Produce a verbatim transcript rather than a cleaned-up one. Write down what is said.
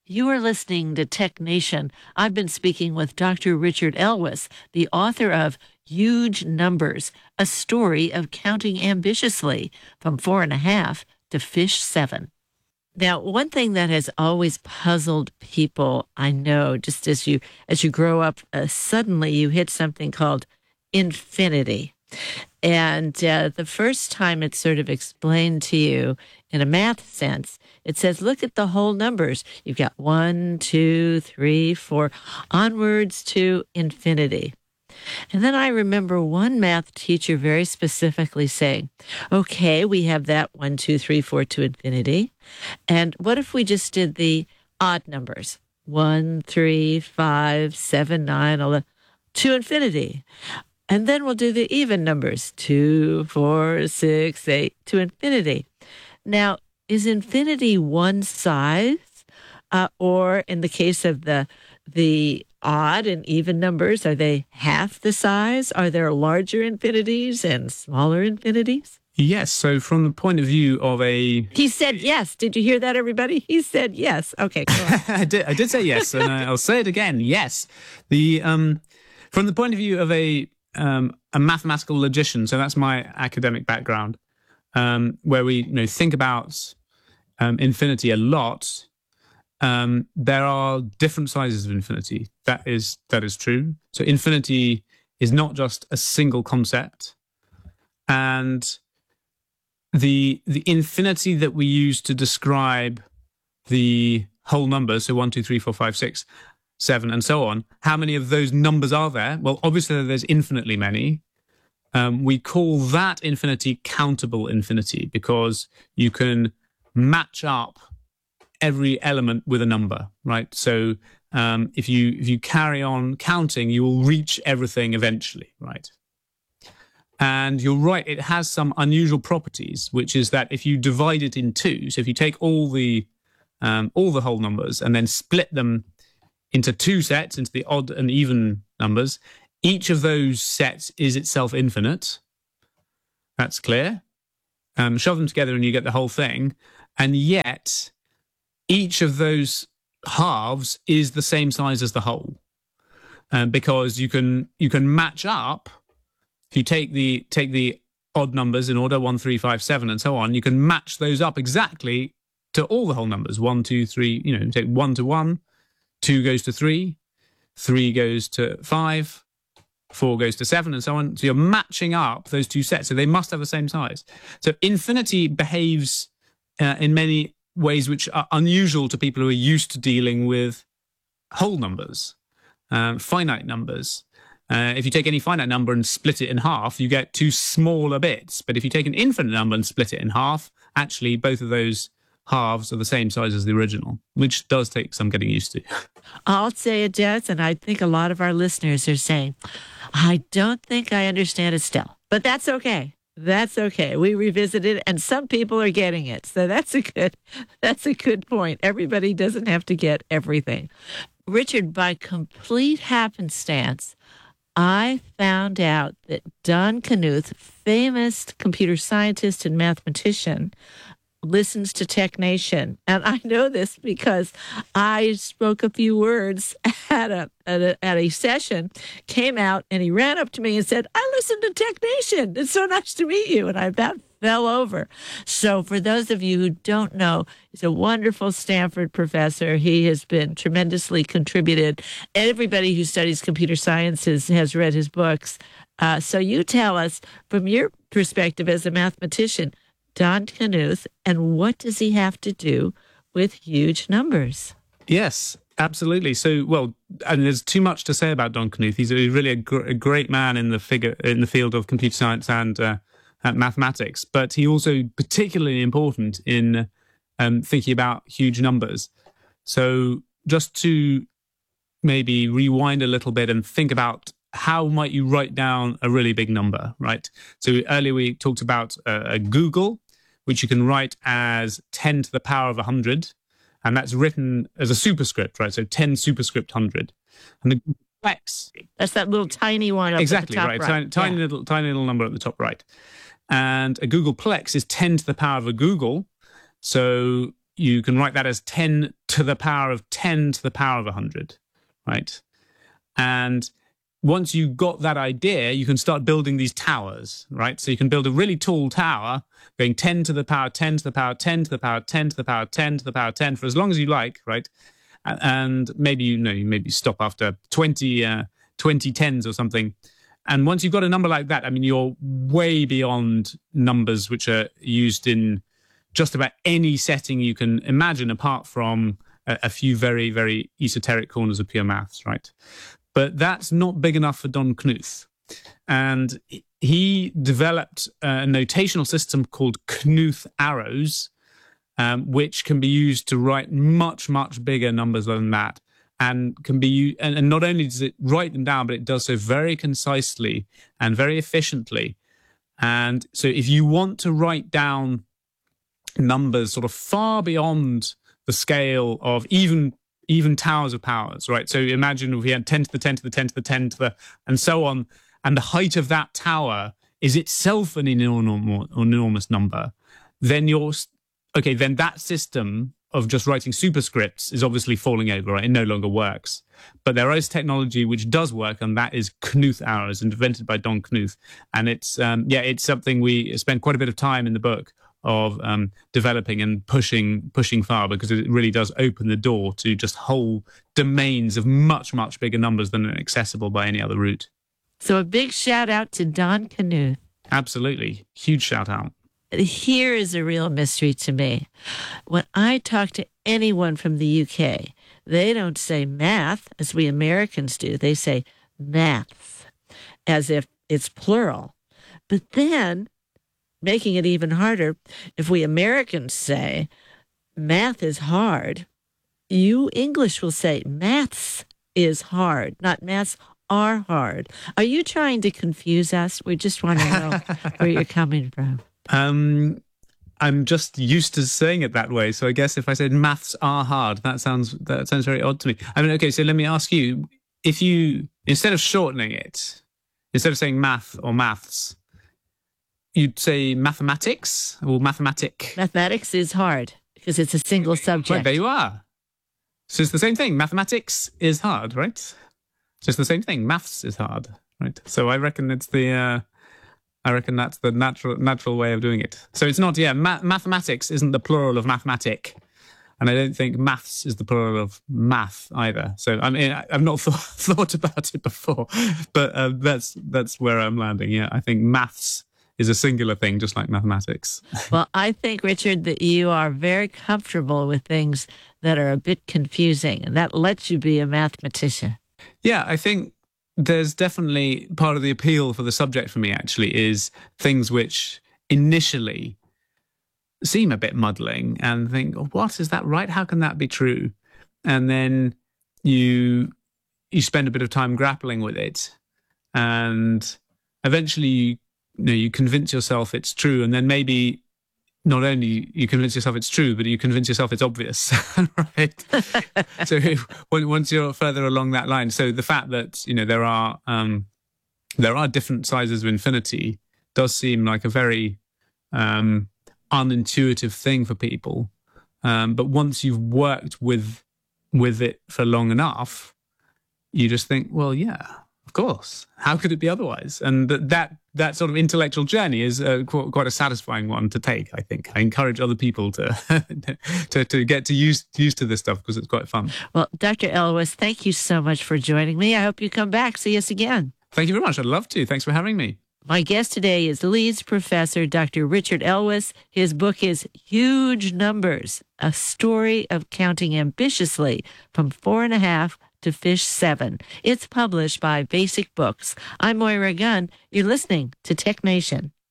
You are listening to Tech Nation. I've been speaking with Doctor Richard Elwes, the author of Huge Numbers, a story of counting ambitiously from four and a half to fish seven. Now, one thing that has always puzzled people, I know, just as you as you grow up, uh, suddenly you hit something called infinity. And uh, the first time it's sort of explained to you in a math sense, it says, look at the whole numbers. You've got one, two, three, four, onwards to infinity. And then I remember one math teacher very specifically saying, okay, we have that one, two, three, four to infinity. And what if we just did the odd numbers? One, three, five, seven, nine, eleven, to infinity. And then we'll do the even numbers, two, four, six, eight, to infinity. Now, is infinity one size? Uh, or in the case of the the odd and even numbers, are they half the size? Are there larger infinities and smaller infinities? Yes. So from the point of view of a... He said yes. Did you hear that, everybody? He said yes. Okay, go on. I did I did say yes, and I'll say it again. Yes. The um, From the point of view of a um, a mathematical logician, so that's my academic background, um, where we you know think about um, infinity a lot. Um, there are different sizes of infinity. That is that is true. So infinity is not just a single concept, and the the infinity that we use to describe the whole numbers, so one, two, three, four, five, six, seven, and so on. How many of those numbers are there? Well, obviously there's infinitely many. Um, we call that infinity countable infinity because you can match up every element with a number, right? So um, if you if you carry on counting, you will reach everything eventually, right? And you're right, it has some unusual properties, which is that if you divide it in two, so if you take all the um, all the whole numbers and then split them into two sets, into the odd and even numbers, each of those sets is itself infinite. That's clear. Um, shove them together and you get the whole thing. And yet, each of those halves is the same size as the whole, um, because you can you can match up. If you take the take the odd numbers in order, one, three, five, seven, and so on, you can match those up exactly to all the whole numbers. One, two, three. You know, take one to one, two goes to three, three goes to five, four goes to seven, and so on. So you're matching up those two sets, so they must have the same size. So infinity behaves uh, in many ways which are unusual to people who are used to dealing with whole numbers, um, finite numbers. Uh, if you take any finite number and split it in half, you get two smaller bits. But if you take an infinite number and split it in half, actually both of those halves are the same size as the original, which does take some getting used to. I'll say it does, and I think a lot of our listeners are saying, I don't think I understand it still, but that's okay. That's okay. We revisited, and some people are getting it. So that's a good, that's a good point. Everybody doesn't have to get everything. Richard, by complete happenstance, I found out that Don Knuth, famous computer scientist and mathematician, listens to Tech Nation. And I know this because I spoke a few words at a, at a at a session, came out, and he ran up to me and said, I listen to Tech Nation. It's so nice to meet you. And I about fell over. So for those of you who don't know, he's a wonderful Stanford professor. He has been tremendously contributed. Everybody who studies computer sciences has read his books. Uh, so you tell us, from your perspective as a mathematician, Don Knuth, and what does he have to do with huge numbers? Yes, absolutely. So, well, and there's too much to say about Don Knuth. He's a, really a, gr- a great man in the figure in the field of computer science and uh, and mathematics, but he also particularly important in um, thinking about huge numbers. So, just to maybe rewind a little bit and think about how might you write down a really big number, right? So earlier we talked about uh, a Google, which you can write as ten to the power of one hundred, and that's written as a superscript, right? So ten superscript one hundred. And the Plex. That's that little tiny one up exactly, at the top right. right. Tiny, tiny, yeah. little, tiny little number at the top right. And a Googleplex is ten to the power of a Google. So you can write that as ten to the power of ten to the power of one hundred, right? And once you've got that idea, you can start building these towers, right? So you can build a really tall tower going ten to the power ten to the power ten to the power ten to the power ten to the power ten for as long as you like, right? And maybe, you know, you maybe stop after twenty, uh, twenty tens or something. And once you've got a number like that, I mean, you're way beyond numbers which are used in just about any setting you can imagine, apart from a, a few very, very esoteric corners of pure maths, right? But that's not big enough for Don Knuth. And he developed a notational system called Knuth arrows, um, which can be used to write much, much bigger numbers than that. And can be, and, and not only does it write them down, but it does so very concisely and very efficiently. And so if you want to write down numbers sort of far beyond the scale of even even towers of powers, right? So imagine if we had ten to the ten to the ten to the ten to the, and so on, and the height of that tower is itself an enormous, enormous number, then you're, okay, then that system of just writing superscripts is obviously falling over, right? It no longer works. But there is technology which does work, and that is Knuth arrows, invented by Don Knuth. And it's, um, yeah, it's something we spend quite a bit of time in the book of um, developing and pushing pushing far, because it really does open the door to just whole domains of much, much bigger numbers than are accessible by any other route. So a big shout out to Don Knuth. Absolutely. Huge shout out. Here is a real mystery to me. When I talk to anyone from the U K, they don't say math as we Americans do. They say maths, as if it's plural. But then, making it even harder, if we Americans say math is hard, you English will say maths is hard, not maths are hard. Are you trying to confuse us? We just want to know where you're coming from. Um, I'm just used to saying it that way. So I guess if I said maths are hard, that sounds that sounds very odd to me. I mean, okay, so let me ask you, if you, instead of shortening it, instead of saying math or maths, you'd say mathematics or mathematic? Mathematics is hard because it's a single subject. Right, there you are. So it's the same thing. Mathematics is hard, right? So it's the same thing. Maths is hard, right? So I reckon it's the, uh, I reckon that's the natural natural way of doing it. So it's not, yeah, ma- mathematics isn't the plural of mathematic. And I don't think maths is the plural of math either. So I mean, I've not thought, thought about it before, but uh, that's that's where I'm landing. Yeah, I think maths is a singular thing, just like mathematics. Well, I think, Richard, that you are very comfortable with things that are a bit confusing, and that lets you be a mathematician. Yeah, I think there's definitely part of the appeal for the subject for me, actually, is things which initially seem a bit muddling and think, oh, what, is that right? How can that be true? And then you you spend a bit of time grappling with it, and eventually you You know, you convince yourself it's true, and then maybe not only you convince yourself it's true, but you convince yourself it's obvious, right? So once you're further along that line, so the fact that, you know, there are um, there are different sizes of infinity does seem like a very um, unintuitive thing for people, um, but once you've worked with with it for long enough, you just think, well, yeah, of course. How could it be otherwise? And that that, that sort of intellectual journey is uh, qu- quite a satisfying one to take, I think. I encourage other people to to, to get to use, used to this stuff because it's quite fun. Well, Doctor Elwes, thank you so much for joining me. I hope you come back. See us again. Thank you very much. I'd love to. Thanks for having me. My guest today is Leeds professor Doctor Richard Elwes. His book is Huge Numbers, a story of counting ambitiously from four and a half to fish seven. It's published by Basic Books. I'm Moira Gunn. You're listening to Tech Nation.